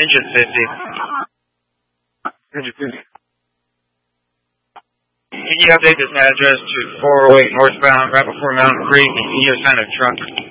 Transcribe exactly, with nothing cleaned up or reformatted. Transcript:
engine fifty. Engine fifty. Can you update this address to four oh eight northbound, right before Mountain Creek, and you assign a truck?